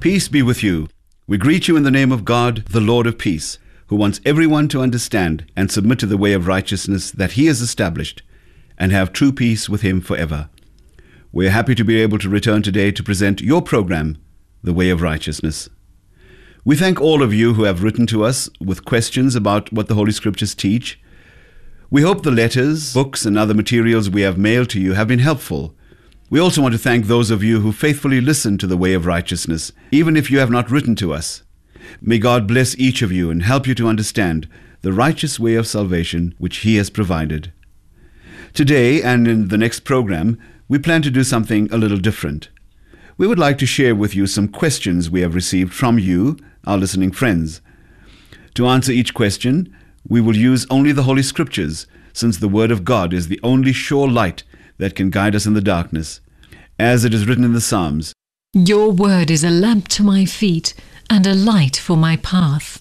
Peace be with you. We greet you in the name of God, the Lord of peace, who wants everyone to understand and submit to the way of righteousness that he has established, and have true peace with him forever. We are happy to be able to return today to present your program, The Way of Righteousness. We thank all of you who have written to us with questions about what the Holy Scriptures teach. We hope the letters, books, and other materials we have mailed to you have been helpful. We also want to thank those of you who faithfully listen to The Way of Righteousness, even if you have not written to us. May God bless each of you and help you to understand the righteous way of salvation which He has provided. Today and in the next program, we plan to do something a little different. We would like to share with you some questions we have received from you, our listening friends. To answer each question, we will use only the Holy Scriptures, since the Word of God is the only sure light that can guide us in the darkness. As it is written in the Psalms, "Your word is a lamp to my feet and a light for my path."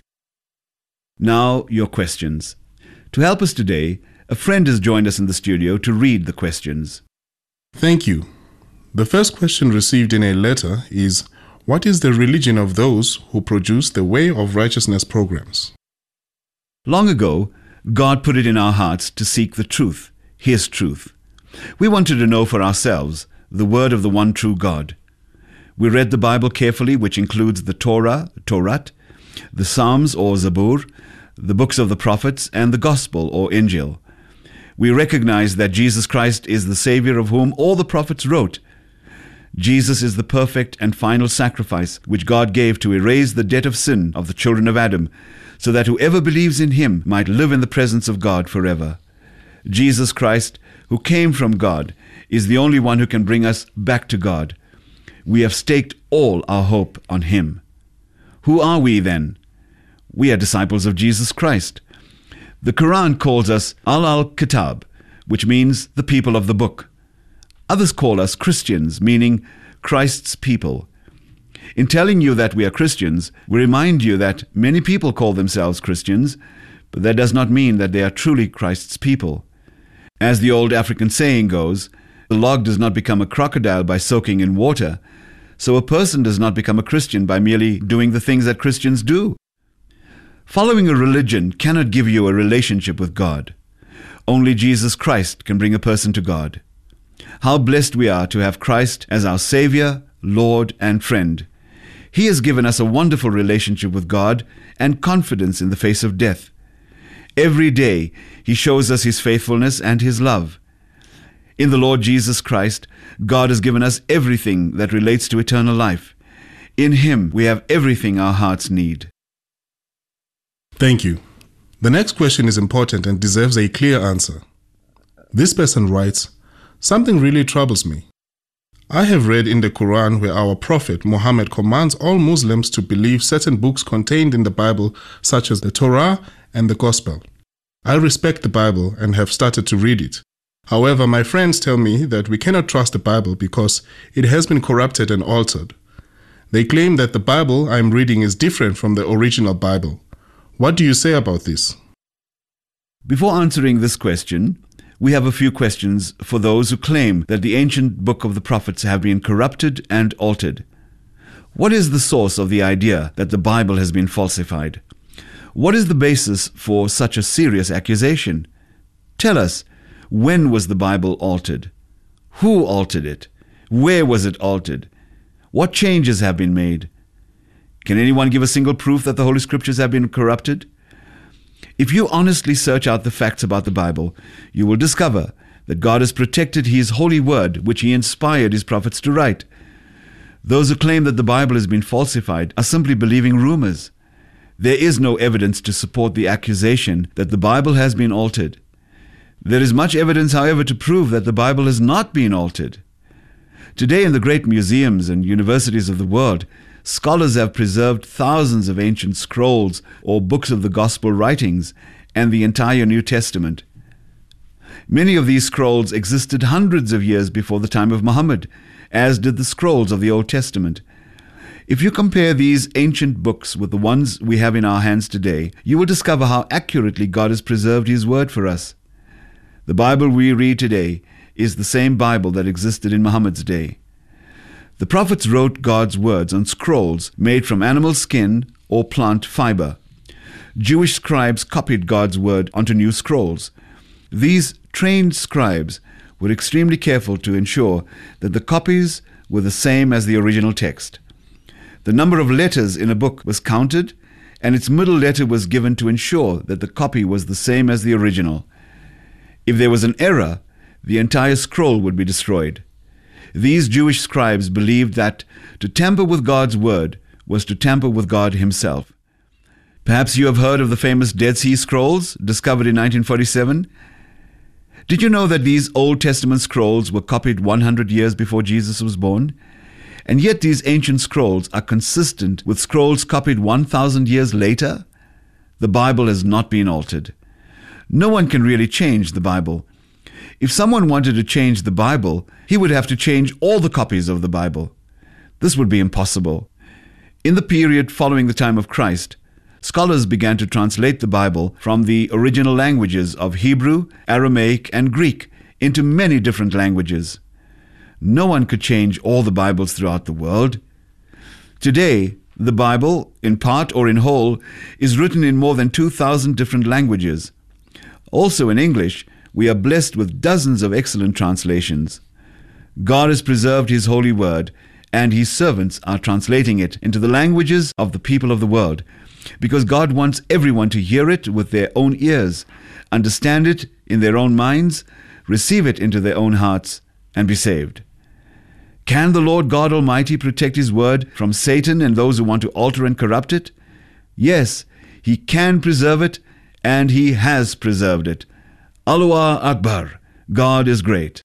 Now, your questions. To help us today, a friend has joined us in the studio to read the questions. Thank you. The first question received in a letter is, what is the religion of those who produce the Way of Righteousness programs? Long ago, God put it in our hearts to seek the truth, His truth. We wanted to know for ourselves the word of the one true God. We read the Bible carefully, which includes the Torah, Torah, the Psalms or Zabur, the books of the prophets, and the Gospel or Injil. We recognize that Jesus Christ is the Savior of whom all the prophets wrote. Jesus is the perfect and final sacrifice which God gave to erase the debt of sin of the children of Adam, so that whoever believes in Him might live in the presence of God forever. Jesus Christ, who came from God, is the only one who can bring us back to God. We have staked all our hope on Him. Who are we then? We are disciples of Jesus Christ. The Quran calls us Al-Kitab, which means the people of the book. Others call us Christians, meaning Christ's people. In telling you that we are Christians, we remind you that many people call themselves Christians, but that does not mean that they are truly Christ's people. As the old African saying goes, a log does not become a crocodile by soaking in water, so a person does not become a Christian by merely doing the things that Christians do. Following a religion cannot give you a relationship with God. Only Jesus Christ can bring a person to God. How blessed we are to have Christ as our Savior, Lord, and friend. He has given us a wonderful relationship with God and confidence in the face of death. Every day, He shows us His faithfulness and His love. In the Lord Jesus Christ, God has given us everything that relates to eternal life. In Him, we have everything our hearts need. Thank you. The next question is important and deserves a clear answer. This person writes, "Something really troubles me. I have read in the Quran where our Prophet Muhammad commands all Muslims to believe certain books contained in the Bible, such as the Torah and the Gospel. I respect the Bible and have started to read it. However, my friends tell me that we cannot trust the Bible because it has been corrupted and altered. They claim that the Bible I am reading is different from the original Bible. What do you say about this?" Before answering this question, we have a few questions for those who claim that the ancient book of the prophets have been corrupted and altered. What is the source of the idea that the Bible has been falsified? What is the basis for such a serious accusation? Tell us, when was the Bible altered? Who altered it? Where was it altered? What changes have been made? Can anyone give a single proof that the Holy Scriptures have been corrupted? If you honestly search out the facts about the Bible, you will discover that God has protected His holy word, which He inspired His prophets to write. Those who claim that the Bible has been falsified are simply believing rumors. There is no evidence to support the accusation that the Bible has been altered. There is much evidence, however, to prove that the Bible has not been altered. Today, in the great museums and universities of the world, scholars have preserved thousands of ancient scrolls or books of the gospel writings and the entire New Testament. Many of these scrolls existed hundreds of years before the time of Muhammad, as did the scrolls of the Old Testament. If you compare these ancient books with the ones we have in our hands today, you will discover how accurately God has preserved His word for us. The Bible we read today is the same Bible that existed in Muhammad's day. The prophets wrote God's words on scrolls made from animal skin or plant fiber. Jewish scribes copied God's word onto new scrolls. These trained scribes were extremely careful to ensure that the copies were the same as the original text. The number of letters in a book was counted, and its middle letter was given to ensure that the copy was the same as the original. If there was an error, the entire scroll would be destroyed. These Jewish scribes believed that to tamper with God's word was to tamper with God himself. Perhaps you have heard of the famous Dead Sea Scrolls, discovered in 1947. Did you know that these Old Testament scrolls were copied 100 years before Jesus was born? And yet these ancient scrolls are consistent with scrolls copied 1,000 years later? The Bible has not been altered. No one can really change the Bible. If someone wanted to change the Bible, he would have to change all the copies of the Bible. This would be impossible. In the period following the time of Christ, scholars began to translate the Bible from the original languages of Hebrew, Aramaic, and Greek into many different languages. No one could change all the Bibles throughout the world. Today, the Bible, in part or in whole, is written in more than 2,000 different languages. Also in English, we are blessed with dozens of excellent translations. God has preserved His holy word, and His servants are translating it into the languages of the people of the world, because God wants everyone to hear it with their own ears, understand it in their own minds, receive it into their own hearts, and be saved. Can the Lord God Almighty protect His word from Satan and those who want to alter and corrupt it? Yes, He can preserve it, and He has preserved it. Allahu Akbar, God is great.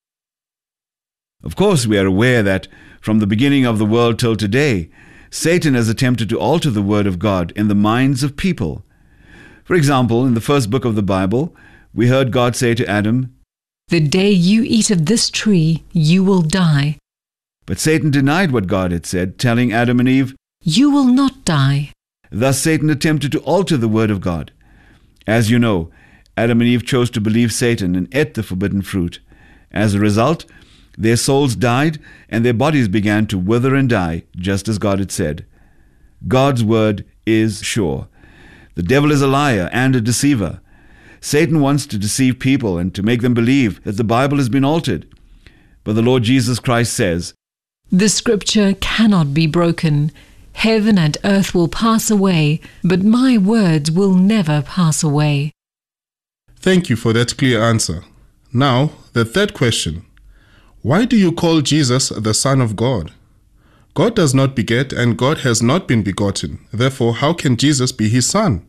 Of course, we are aware that from the beginning of the world till today, Satan has attempted to alter the word of God in the minds of people. For example, in the first book of the Bible, we heard God say to Adam, "The day you eat of this tree, you will die." But Satan denied what God had said, telling Adam and Eve, "You will not die." Thus Satan attempted to alter the word of God. As you know, Adam and Eve chose to believe Satan and ate the forbidden fruit. As a result, their souls died and their bodies began to wither and die, just as God had said. God's word is sure. The devil is a liar and a deceiver. Satan wants to deceive people and to make them believe that the Bible has been altered. But the Lord Jesus Christ says, "The scripture cannot be broken. Heaven and earth will pass away, but my words will never pass away." Thank you for that clear answer. Now, the third question. Why do you call Jesus the Son of God? God does not beget, and God has not been begotten. Therefore, how can Jesus be His Son?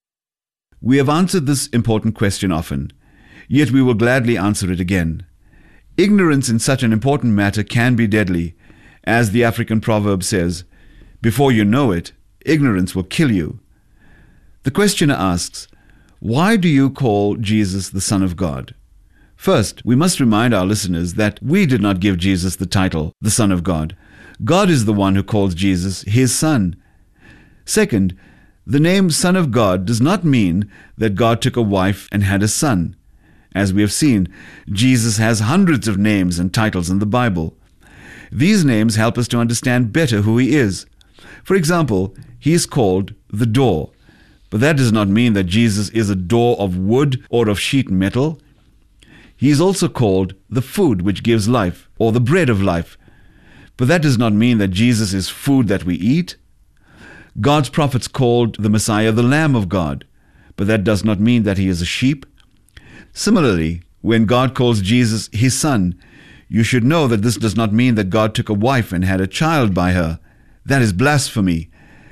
We have answered this important question often, yet we will gladly answer it again. Ignorance in such an important matter can be deadly. As the African proverb says, "Before you know it, ignorance will kill you." The questioner asks, why do you call Jesus the Son of God? First, we must remind our listeners that we did not give Jesus the title, the Son of God. God is the one who calls Jesus His Son. Second, the name Son of God does not mean that God took a wife and had a son. As we have seen, Jesus has hundreds of names and titles in the Bible. These names help us to understand better who He is. For example, He is called the door, but that does not mean that Jesus is a door of wood or of sheet metal. He is also called the food which gives life, or the bread of life, but that does not mean that Jesus is food that we eat. God's prophets called the Messiah the Lamb of God, but that does not mean that He is a sheep. Similarly, when God calls Jesus His Son, you should know that this does not mean that God took a wife and had a child by her. That is blasphemy.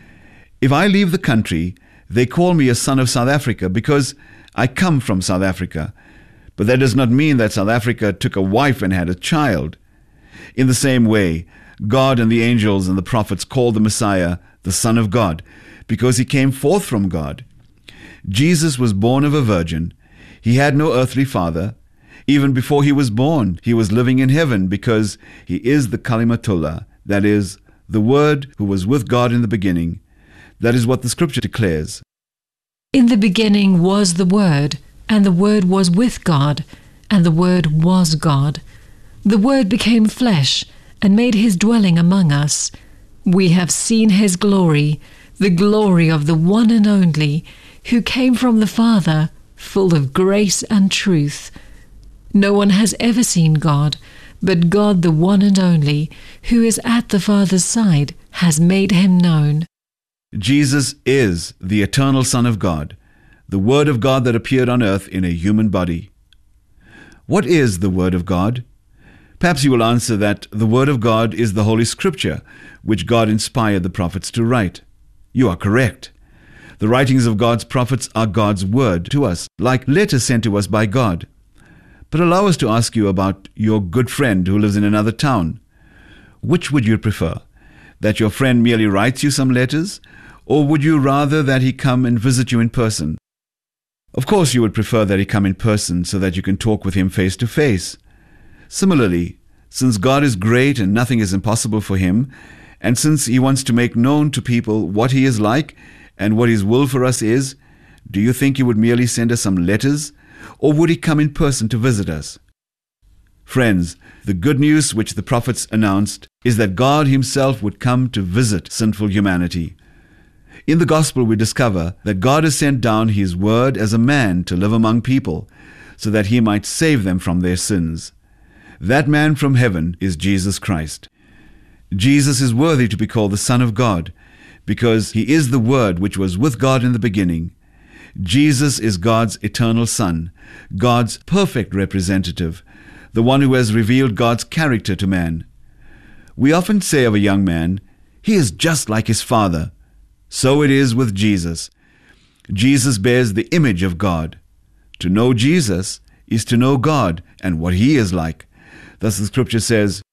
If I leave the country, they call me a son of South Africa because I come from South Africa. But that does not mean that South Africa took a wife and had a child. In the same way, God and the angels and the prophets called the Messiah the Son of God because He came forth from God. Jesus was born of a virgin. He had no earthly father. Even before He was born, He was living in heaven because He is the Kalimatullah, that is, the Word who was with God in the beginning. That is what the Scripture declares. "In the beginning was the Word, and the Word was with God, and the Word was God. The Word became flesh and made his dwelling among us. We have seen his glory, the glory of the one and only, who came from the Father, full of grace and truth. No one has ever seen God, but God, the one and only, who is at the Father's side, has made him known. Jesus is the eternal Son of God, the Word of God that appeared on earth in a human body. What is the Word of God? Perhaps you will answer that the Word of God is the Holy Scripture, which God inspired the prophets to write. You are correct. The writings of God's prophets are God's Word to us, like letters sent to us by God. But allow us to ask you about your good friend who lives in another town. Which would you prefer? That your friend merely writes you some letters, or would you rather that he come and visit you in person? Of course you would prefer that he come in person so that you can talk with him face to face. Similarly, since God is great and nothing is impossible for him, and since he wants to make known to people what he is like and what his will for us is, do you think he would merely send us some letters, or would he come in person to visit us? Friends, the good news which the prophets announced is that God himself would come to visit sinful humanity. In the gospel we discover that God has sent down his word as a man to live among people, so that he might save them from their sins. That man from heaven is Jesus Christ. Jesus is worthy to be called the Son of God, because he is the Word which was with God in the beginning. Jesus is God's eternal Son, God's perfect representative, the one who has revealed God's character to man. We often say of a young man, he is just like his father. So it is with Jesus. Jesus bears the image of God. To know Jesus is to know God and what he is like. Thus the scripture says,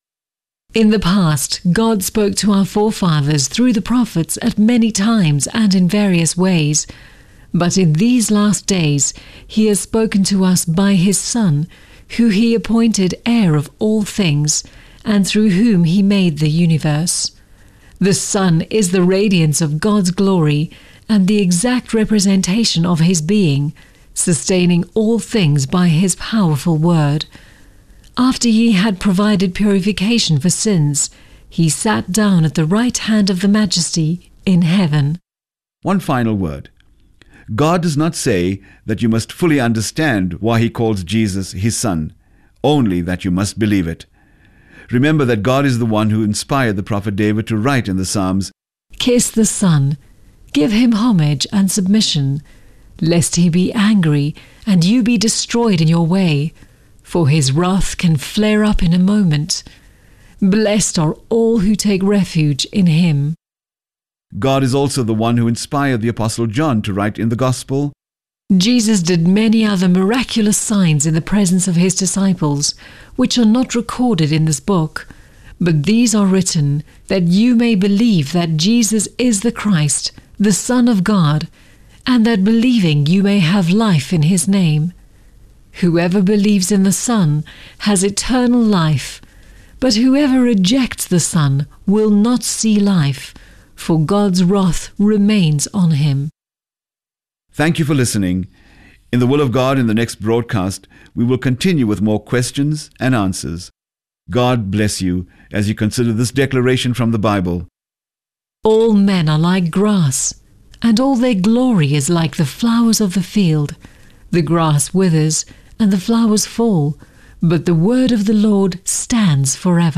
In the past, God spoke to our forefathers through the prophets at many times and in various ways. But in these last days, he has spoken to us by his Son, who he appointed heir of all things, and through whom he made the universe. The Son is the radiance of God's glory and the exact representation of his being, sustaining all things by his powerful word. After he had provided purification for sins, he sat down at the right hand of the Majesty in heaven. One final word. God does not say that you must fully understand why he calls Jesus his Son, only that you must believe it. Remember that God is the one who inspired the prophet David to write in the Psalms, Kiss the Son, give him homage and submission, lest he be angry and you be destroyed in your way, for his wrath can flare up in a moment. Blessed are all who take refuge in him. God is also the one who inspired the Apostle John to write in the Gospel, Jesus did many other miraculous signs in the presence of his disciples, which are not recorded in this book. But these are written, that you may believe that Jesus is the Christ, the Son of God, and that believing you may have life in his name. Whoever believes in the Son has eternal life, but whoever rejects the Son will not see life, for God's wrath remains on him. Thank you for listening. In the will of God, in the next broadcast, we will continue with more questions and answers. God bless you as you consider this declaration from the Bible. All men are like grass, and all their glory is like the flowers of the field. The grass withers, and the flowers fall, but the word of the Lord stands forever.